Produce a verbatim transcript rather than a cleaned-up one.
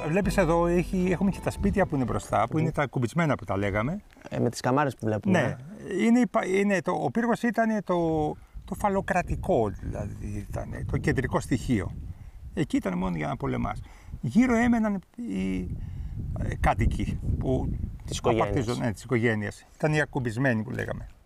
Βλέπεις εδώ, έχει, έχουμε και τα σπίτια που είναι μπροστά, που mm. είναι τα κουμπισμένα που τα λέγαμε. Ε, με τις καμάρες που βλέπουμε. Ναι. Είναι, είναι το, ο πύργος ήταν το, το φαλοκρατικό, δηλαδή ήταν το κεντρικό στοιχείο. Εκεί ήταν μόνο για να πολεμάς. Γύρω έμεναν οι ε, κάτοικοι που της οικογένειας. Ναι, της οικογένειας. Ήταν οι ακουμπισμένοι που λέγαμε.